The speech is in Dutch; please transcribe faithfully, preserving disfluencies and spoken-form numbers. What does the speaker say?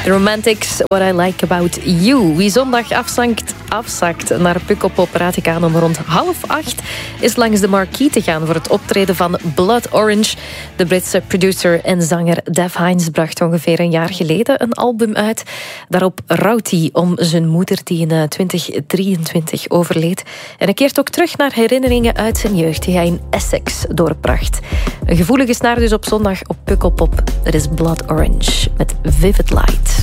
Romantics, What I Like About You. Wie zondag afzakt, afzakt naar Pukkelpop, raad ik aan om rond half acht is langs de marquee te gaan voor het optreden van Blood Orange. De Britse producer en zanger Dev Hynes bracht ongeveer een jaar geleden een album uit. Daarop rouwt hij om zijn moeder die in twintig drieëntwintig overleed. En hij keert ook terug naar herinneringen uit zijn jeugd die hij in Essex doorbracht. Een gevoelige snaar dus op zondag op Pukkelpop. Het is Blood Orange met Vivid Light.